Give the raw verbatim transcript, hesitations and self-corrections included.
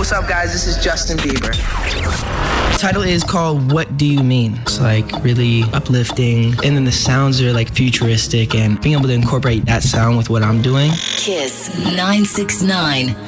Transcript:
what's up, guys? This is Justin Bieber. The title is called What Do You Mean? It's like really uplifting, and then the sounds are like futuristic, and being able to incorporate that sound with what I'm doing. Kiss nine six nine.